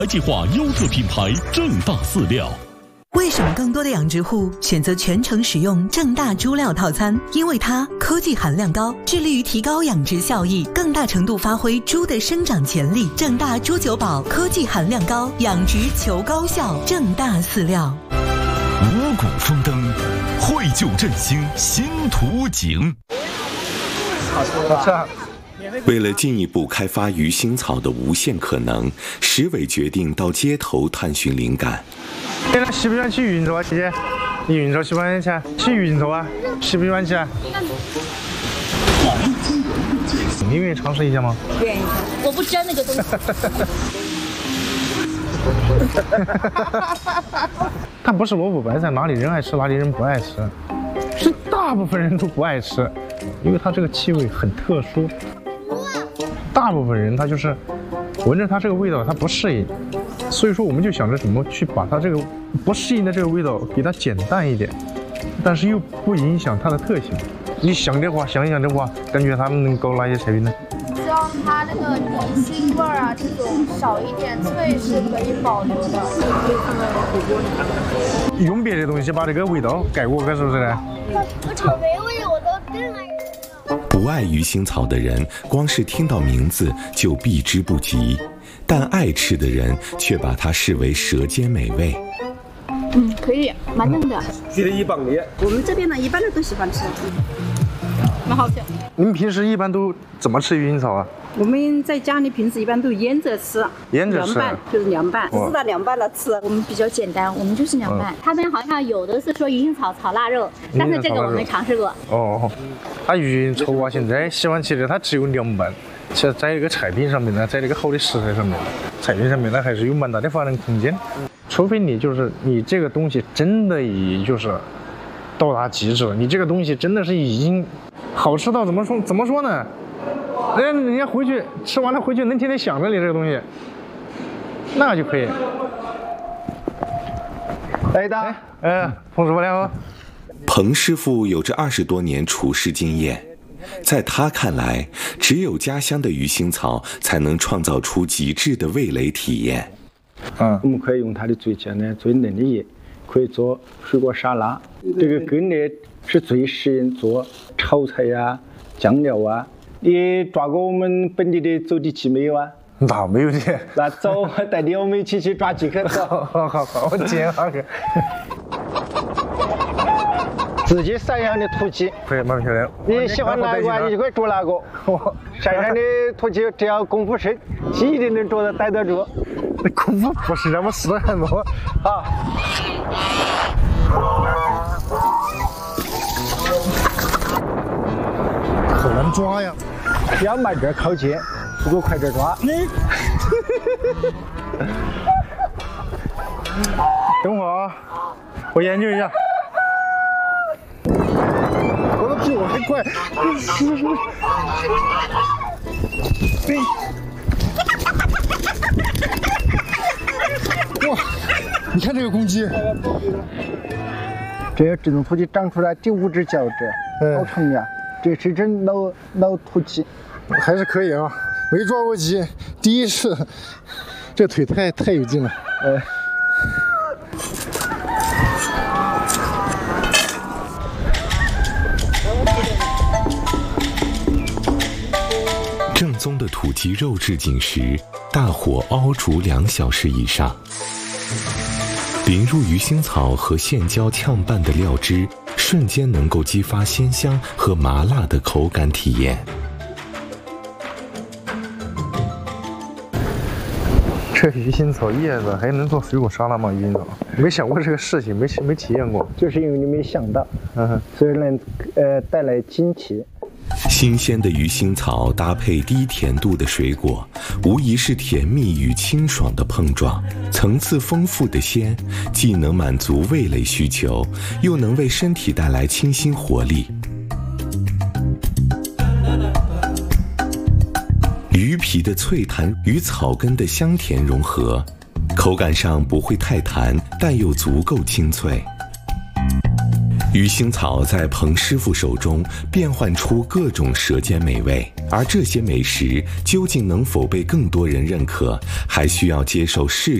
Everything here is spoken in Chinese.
国际化优特品牌正大饲料。 为什么更多的养殖户选择全程使用正大猪料套餐？因为它科技含量高，致力于提高养殖效益，更大程度发挥猪的生长潜力。正大猪九宝科技含量高，养殖求高效。正大饲料。 五谷丰登，绘就振兴新图景。 好吃啊！ 为了进一步开发鱼腥草的无限可能，石伟决定到街头探寻灵感。 喜不喜欢骑鱼腥草啊，姐姐？你鱼腥草喜不喜欢骑？骑鱼腥草啊？喜不喜欢骑啊？你愿意尝试一下吗？ 愿意。我不沾那个东西。 它不是萝卜白菜，哪里人爱吃哪里人不爱吃，是大部分人都不爱吃，因为它这个气味很特殊。大部分人他就是闻着它这个味道，他不适应，所以说我们就想着怎么去把它这个不适应的这个味道给它减淡一点，但是又不影响它的特性。你想一想的话，感觉他们能搞哪些菜品呢？ 希望它那个泥腥味啊，这种少一点，脆是可以保留的。可以放在火锅里。 用别的东西把这个味道盖过，是不是呢？ 我草莓味我都更爱。 不爱鱼腥草的人，光是听到名字就避之不及，但爱吃的人却把它视为舌尖美味。 可以，蛮嫩的。 记得一磅的。 我们这边呢，一般的都喜欢吃，蛮好吃。 你们平时一般都怎么吃鱼腥草啊？ 我们在家里平时一般都腌着吃， 腌着吃， 凉拌就是凉拌，不知道凉拌了吃。我们比较简单，我们就是凉拌。他们好像有的是说鱼腥草炒腊肉，但是这个我没尝试过。 哦，它鱼腥草啊，现在喜欢吃的它只有凉拌，其实在这个菜品上面呢，在这个好的食材上面，菜品上面呢还是有蛮大的发展空间。除非你这个东西真的已就是到达极致了，你这个东西真的是已经好吃到怎么说呢？人家回去吃完了回去能天天想着你这个东西，那就可以。来的，彭师傅来好。 彭师傅有着20多年厨师经验，在他看来，只有家乡的鱼腥草才能创造出极致的味蕾体验。 我们可以用它的最简单、最嫩的叶，可以做水果沙拉。这个根呢是最适应做炒菜呀、酱料啊。你抓过我们本地的走地鸡没有啊？ 那没有的。 那走，带你我们一起去抓鸡去。 好，我接那个。 自己山上的土鸡， 可以蛮漂亮。 你喜欢哪个，你就可以捉哪个。山上的土鸡只要功夫深，鸡一定能捉得逮得住。 功夫不是那么死很多啊。好难抓呀！ 要慢点靠近，速度快点抓。 等会儿啊，我研究一下。我的比我还快。哇！你看这个公鸡， 这种土鸡长出来第5只脚趾，好长呀！这是只老土鸡， 还是可以啊。没抓过鸡，第一次，这腿太有劲了。 正宗的土鸡肉质紧实，大火熬煮2小时以上，淋入鱼腥草和线椒炝拌的料汁，瞬间能够激发鲜香和麻辣的口感体验。 这鱼腥草叶子还能做水果沙拉吗？鱼腥草没想过这个事情，没体验过， 就是因为你没想到，所以能带来惊奇。 新鲜的鱼腥草搭配低甜度的水果，无疑是甜蜜与清爽的碰撞。层次丰富的鲜，既能满足味蕾需求，又能为身体带来清新活力。鱼皮的脆弹与草根的香甜融合，口感上不会太弹，但又足够清脆。 鱼腥草在彭师傅手中变换出各种舌尖美味，而这些美食究竟能否被更多人认可，还需要接受市